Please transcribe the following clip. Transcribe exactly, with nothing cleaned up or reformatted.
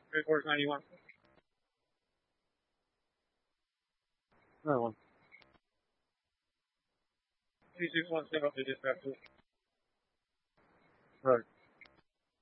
Three quarters ninety-one. Another one. Two six one seven to dispatch. Right.